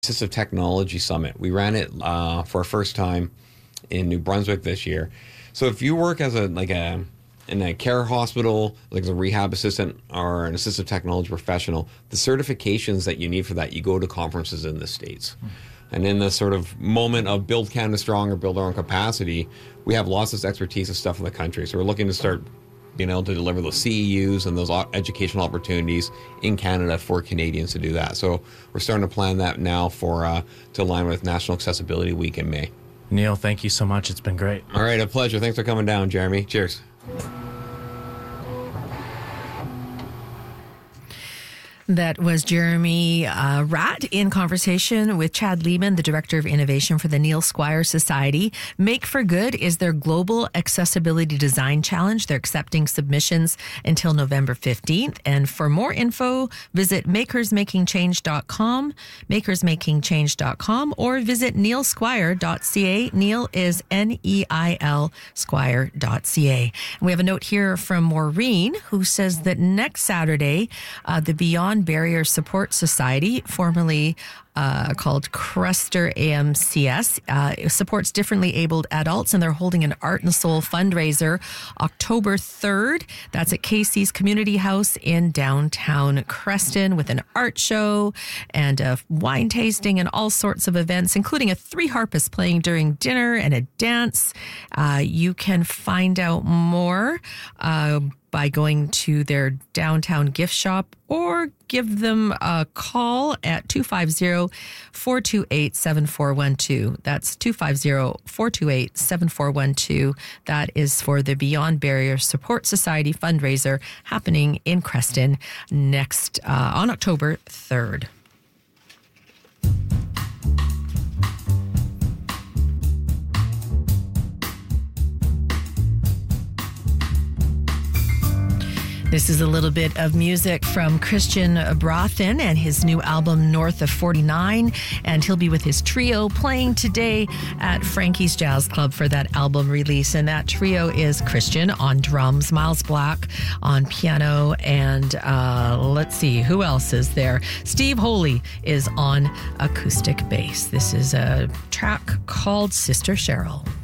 Assistive Technology Summit. We ran it for our first time in New Brunswick this year. So if you work as in a care hospital, like as a rehab assistant or an assistive technology professional, the certifications that you need for that, you go to conferences in the States. And in this sort of moment of build Canada strong or build our own capacity, we have lots of expertise and stuff in the country. So we're looking to start being able to deliver those CEUs and those educational opportunities in Canada for Canadians to do that. So we're starting to plan that now to align with National Accessibility Week in May. Neil, thank you so much. It's been great. All right, a pleasure. Thanks for coming down, Jeremy. Cheers. That was Jeremy Ratt in conversation with Chad Lehman, the Director of Innovation for the Neil Squire Society. Make for Good is their Global Accessibility Design Challenge. They're accepting submissions until November 15th. And for more info, visit makersmakingchange.com, makersmakingchange.com, or visit neilsquire.ca. Neil is Neil Squire.ca. And we have a note here from Maureen, who says that next Saturday, the Beyond Barrier Support Society, formerly called Crester AMCS, supports differently abled adults, and they're holding an Art and Soul fundraiser October 3rd. That's at Casey's Community House in downtown Creston, with an art show and a wine tasting and all sorts of events, including a 3-harpist playing during dinner and a dance. You can find out more by going to their downtown gift shop or give them a call at 250-428-7412. That's 250-428-7412. That is for the Beyond Barrier Support Society fundraiser happening in Creston next on October 3rd. This is a little bit of music from Christian Brothen and his new album, North of 49. And he'll be with his trio playing today at Frankie's Jazz Club for that album release. And that trio is Christian on drums, Miles Black on piano, and let's see, who else is there? Steve Holy is on acoustic bass. This is a track called Sister Cheryl.